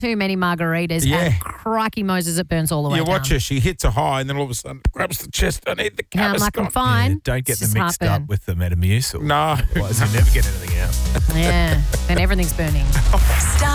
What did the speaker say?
too many margaritas. Yeah. And crikey Moses, it burns all the way You down. watch her, she hits a high and then all of a sudden grabs the chest underneath the Yeah, I'm canister. like, I'm fine. Yeah, don't get It's them just mixed heartburn. up with the Metamucil. No. Otherwise, you never get anything out. Yeah, and everything's burning.